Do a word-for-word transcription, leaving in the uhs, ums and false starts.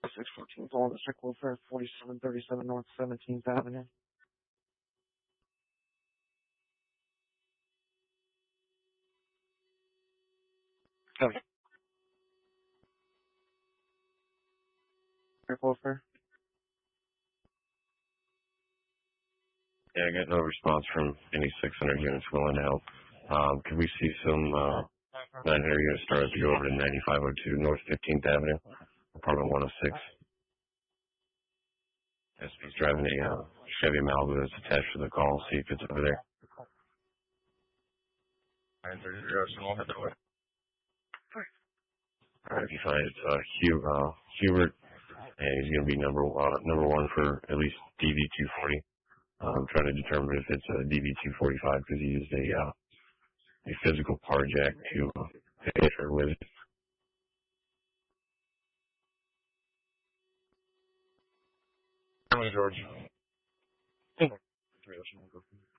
six fourteen Fall District Welfare, forty-seven thirty-seven North seventeenth Avenue. Okay. District Welfare. Yeah, I got no response from any six hundred units willing to help. Um, could we see some uh, nine hundred unit stars to go over to ninety-five oh two North fifteenth Avenue, apartment one oh six? S P's driving a uh, Chevy Malibu that's attached to the call. See if it's over there. nine thirty we'll head that way. All right, if you find it, uh, Hugh, uh, Hubert, and he's going to be number uh, number one for at least D V two forty. Uh, I'm trying to determine if it's a D V two forty-five because he used a uh, a physical power jack to uh, hit her with it. Good morning, George. Hey.